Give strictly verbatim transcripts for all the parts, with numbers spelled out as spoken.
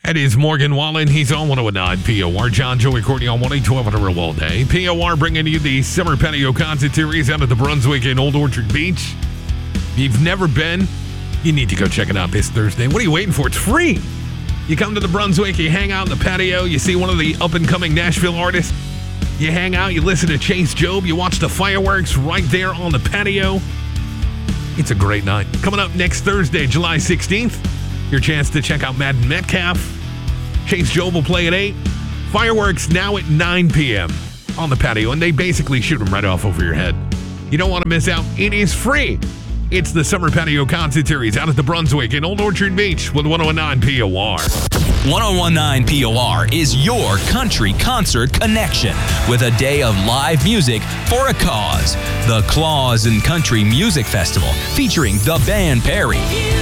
It is Morgan Wallen. He's on one oh nine P O R. John Joey Courtney on one eight twelve on a real all day. P O R bringing you the Summer Patio Concert Series out at the Brunswick in Old Orchard Beach. If you've never been, you need to go check it out this Thursday. What are you waiting for? It's free. You come to the Brunswick, you hang out in the patio, you see one of the up-and-coming Nashville artists. You hang out, you listen to Chase Job, you watch the fireworks right there on the patio. It's a great night. Coming up next Thursday, July sixteenth, your chance to check out Madden Metcalf. Chase Job will play at eight. Fireworks now at nine p.m. on the patio, and they basically shoot them right off over your head. You don't want to miss out. It is free. It's the Summer Patio Concert Series out at the Brunswick in Old Orchard Beach with one oh nine P O R. ten nineteen P O R is your country concert connection with a day of live music for a cause. The Claus and Country Music Festival featuring the band Perry.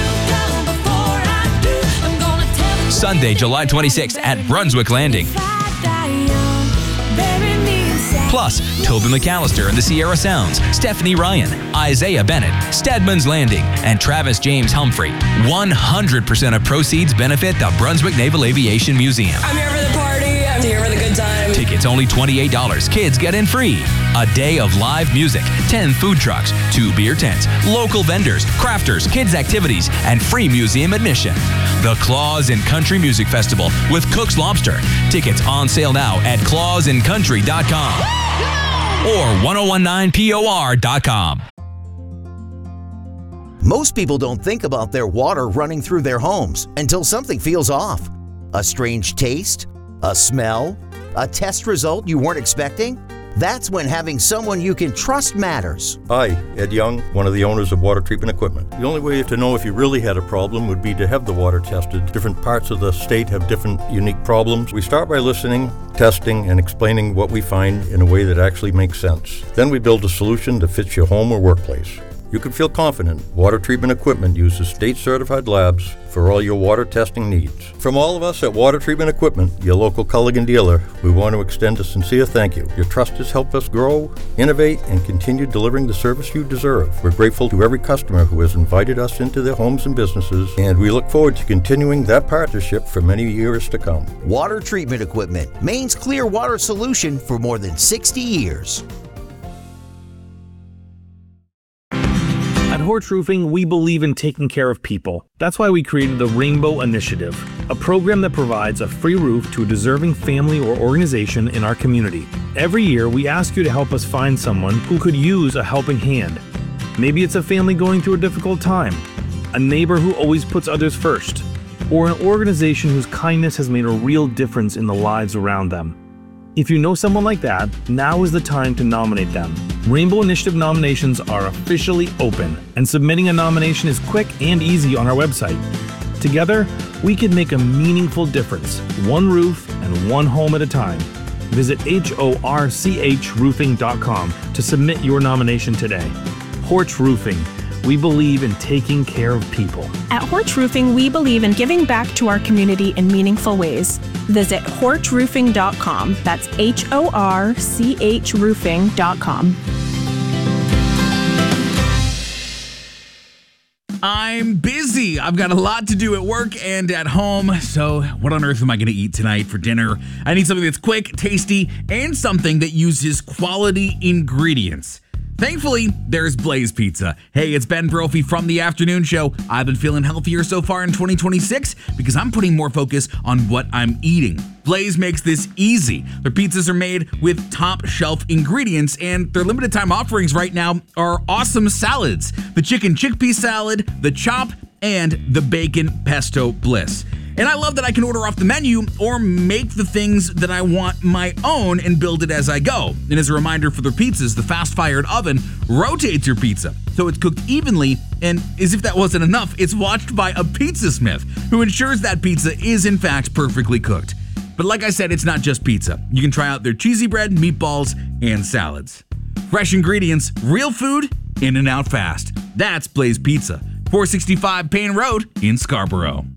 Sunday, July twenty-sixth at Brunswick Landing. Plus, Toby McAllister and the Sierra Sounds, Stephanie Ryan, Isaiah Bennett, Stedman's Landing, and Travis James Humphrey. one hundred percent of proceeds benefit the Brunswick Naval Aviation Museum. I'm here for the party. I'm here for the good time. Tickets only twenty-eight dollars. Kids get in free. A day of live music, ten food trucks, two beer tents, local vendors, crafters, kids activities, and free museum admission. The Claus and Country Music Festival with Cook's Lobster. Tickets on sale now at claus and country dot com or ten nineteen P O R dot com. Most people don't think about their water running through their homes until something feels off. A strange taste, a smell, a test result you weren't expecting. That's when having someone you can trust matters. Hi, Ed Young, one of the owners of Water Treatment Equipment. The only way to know if you really had a problem would be to have the water tested. Different parts of the state have different unique problems. We start by listening, testing, and explaining what we find in a way that actually makes sense. Then we build a solution that fits your home or workplace. You can feel confident Water Treatment Equipment uses state-certified labs for all your water testing needs. From all of us at Water Treatment Equipment, your local Culligan dealer, we want to extend a sincere thank you. Your trust has helped us grow, innovate, and continue delivering the service you deserve. We're grateful to every customer who has invited us into their homes and businesses, and we look forward to continuing that partnership for many years to come. Water Treatment Equipment, Maine's clear water solution for more than sixty years. At Horch Roofing, we believe in taking care of people. That's why we created the Rainbow Initiative, a program that provides a free roof to a deserving family or organization in our community. Every year, we ask you to help us find someone who could use a helping hand. Maybe it's a family going through a difficult time, a neighbor who always puts others first, or an organization whose kindness has made a real difference in the lives around them. If you know someone like that, now is the time to nominate them. Rainbow Initiative nominations are officially open, and submitting a nomination is quick and easy on our website. Together, we can make a meaningful difference, one roof and one home at a time. Visit horch roofing dot com to submit your nomination today. Horch Roofing. We believe in taking care of people. At Horch Roofing, we believe in giving back to our community in meaningful ways. Visit horch roofing dot com. That's H O R C H roofing dot com. I'm busy. I've got a lot to do at work and at home. So what on earth am I going to eat tonight for dinner? I need something that's quick, tasty, and something that uses quality ingredients. Thankfully, there's Blaze Pizza. Hey, it's Ben Brophy from The Afternoon Show. I've been feeling healthier so far in twenty twenty-six because I'm putting more focus on what I'm eating. Blaze makes this easy. Their pizzas are made with top shelf ingredients, and their limited time offerings right now are awesome salads. The chicken chickpea salad, the chop, and the bacon pesto bliss. And I love that I can order off the menu or make the things that I want my own and build it as I go. And as a reminder for their pizzas, the fast-fired oven rotates your pizza, so it's cooked evenly, and as if that wasn't enough, it's watched by a pizza smith who ensures that pizza is in fact perfectly cooked. But like I said, it's not just pizza. You can try out their cheesy bread, meatballs, and salads. Fresh ingredients, real food, in and out fast. That's Blaze Pizza, four sixty-five Payne Road in Scarborough.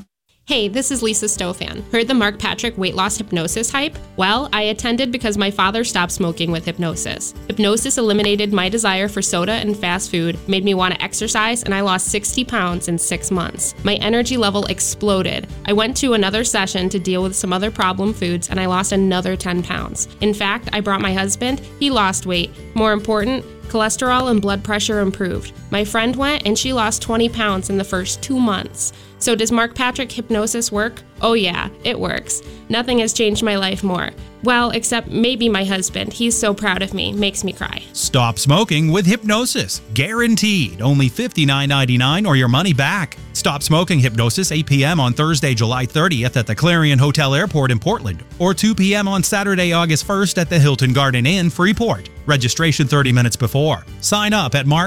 Hey, this is Lisa Stofan. Heard the Mark Patrick weight loss hypnosis hype? Well, I attended because my father stopped smoking with hypnosis. Hypnosis eliminated my desire for soda and fast food, made me want to exercise, and I lost sixty pounds in six months. My energy level exploded. I went to another session to deal with some other problem foods, and I lost another ten pounds. In fact, I brought my husband. He lost weight. More important, cholesterol and blood pressure improved. My friend went and she lost twenty pounds in the first two months. So does Mark Patrick hypnosis work? Oh yeah, it works. Nothing has changed my life more. Well, except maybe my husband. He's so proud of me, makes me cry. Stop smoking with hypnosis. Guaranteed. Only fifty-nine ninety-nine or your money back. Stop Smoking Hypnosis, eight p.m. on Thursday, July thirtieth at the Clarion Hotel Airport in Portland, or two p.m. on Saturday, August first at the Hilton Garden Inn, Freeport. Registration thirty minutes before. Sign up at Mark